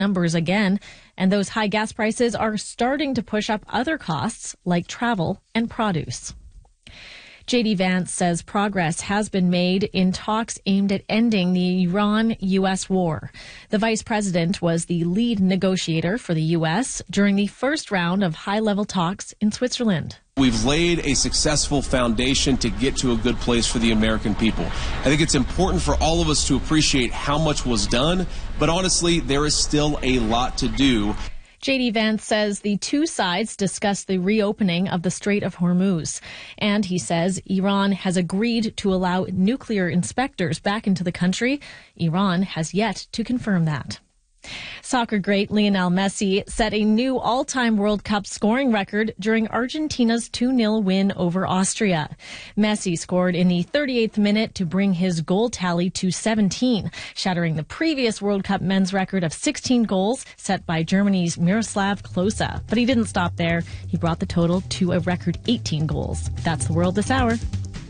numbers again, and those high gas prices are starting to push up other costs like travel and produce. J.D. Vance says progress has been made in talks aimed at ending the Iran-U.S. war. The vice president was the lead negotiator for the U.S. during the first round of high-level talks in Switzerland. We've laid a successful foundation to get to a good place for the American people. I think it's important for all of us to appreciate how much was done, but honestly, there is still a lot to do. J.D. Vance says the two sides discussed the reopening of the Strait of Hormuz. And he says Iran has agreed to allow nuclear inspectors back into the country. Iran has yet to confirm that. Soccer great Lionel Messi set a new all-time World Cup scoring record during Argentina's 2-0 win over Austria. Messi scored in the 38th minute to bring his goal tally to 17, shattering the previous World Cup men's record of 16 goals set by Germany's Miroslav Klose. But he didn't stop there. He brought the total to a record 18 goals. That's the world this hour.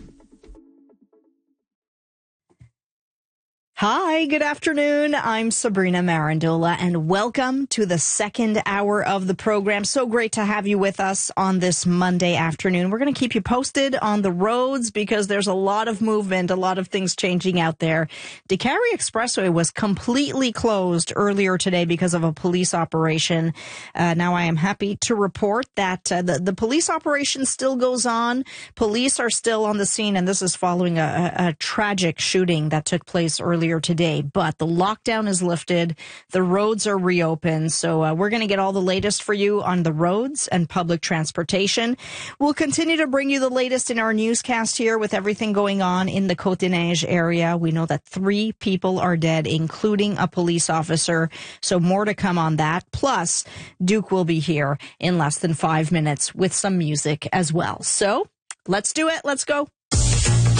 Hi, good afternoon. I'm Sabrina Marandola, and welcome to the second hour of the program. So great to have you with us on this Monday afternoon. We're going to keep you posted on the roads because there's a lot of movement, a lot of things changing out there. Décarie Expressway was completely closed earlier today because of a police operation. Now I am happy to report that the police operation still goes on. Police are still on the scene, and this is following a tragic shooting that took place earlier today, but the lockdown is lifted. The roads are reopened. So we're going to get all the latest for you on the roads and public transportation. We'll continue to bring you the latest in our newscast here with everything going on in the Côte-des-Neiges area. We know that 3 people are dead, including a police officer. So more to come on that. Plus, Duke will be here in less than 5 minutes with some music as well. So let's do it. Let's go.